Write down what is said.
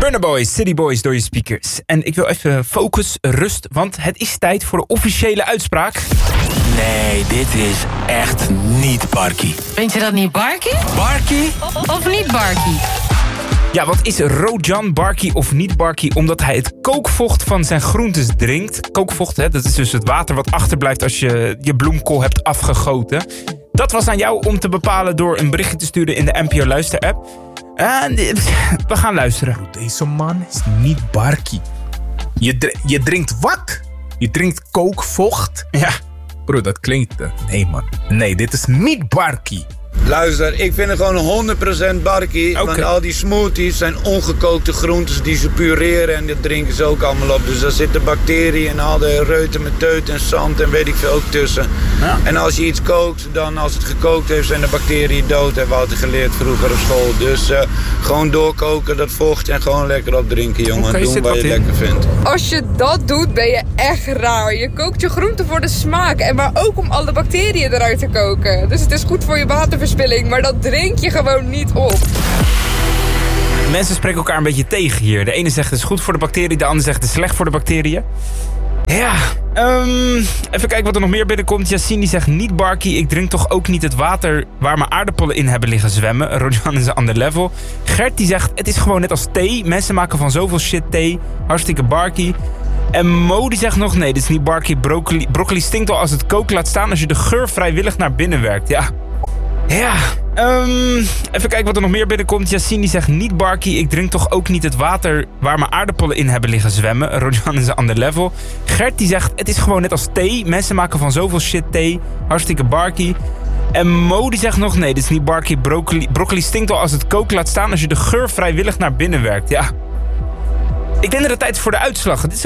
Burna Boy, City Boys door je speakers. En ik wil even focus, rust, want het is tijd voor de officiële uitspraak. Nee, dit is echt niet Barkie. Vind je dat niet Barkie? Barkie? Of niet Barkie? Ja, wat is Rojan Barkie of niet Barkie? Omdat hij het kookvocht van zijn groentes drinkt. Kookvocht, hè, dat is dus het water wat achterblijft als je je bloemkool hebt afgegoten. Dat was aan jou om te bepalen door een berichtje te sturen in de NPO Luister-app. En we gaan luisteren. Deze man is niet Barkie. Je drinkt wat? Je drinkt kookvocht? Ja. Bro, dat klinkt... Nee, man. Nee, dit is niet Barkie. Luister, ik vind het gewoon 100% Barkie. Okay. Want al die smoothies zijn ongekookte groentes die ze pureren en dat drinken ze ook allemaal op. Dus daar zitten bacteriën en al de reuten met teut en zand en weet ik veel ook tussen. Ja. En als je iets kookt, dan als het gekookt heeft zijn de bacteriën dood. Hebben we altijd geleerd vroeger op school. Dus gewoon doorkoken, dat vocht en gewoon lekker opdrinken, jongen. Okay, doen wat je lekker vindt. Als je dat doet, ben je echt raar. Je kookt je groenten voor de smaak. En maar ook om alle bacteriën eruit te koken. Dus het is goed voor je waterverspilling. Maar dat drink je gewoon niet op. Mensen spreken elkaar een beetje tegen hier. De ene zegt het is goed voor de bacteriën, de ander zegt het is slecht voor de bacteriën. Ja, even kijken wat er nog meer binnenkomt. Yassine die zegt niet Barkie. Ik drink toch ook niet het water waar mijn aardappelen in hebben liggen zwemmen. Rojan is een ander level. Gert die zegt het is gewoon net als thee. Mensen maken van zoveel shit thee. Hartstikke Barkie. En Mo die zegt nog nee, dit is niet Barkie. Broccoli stinkt al als het koken laat staan als je de geur vrijwillig naar binnen werkt. Ja. Ja, even kijken wat er nog meer binnenkomt. Yassine die zegt niet Barkie. Ik drink toch ook niet het water waar mijn aardappelen in hebben liggen zwemmen. Rojan is een ander level. Gert die zegt het is gewoon net als thee. Mensen maken van zoveel shit thee. Hartstikke Barkie. En Mo die zegt nog nee, dit is niet Barkie. Broccoli stinkt al als het koken laat staan als je de geur vrijwillig naar binnen werkt. Ja. Ik denk dat het tijd is voor de uitslag. Het is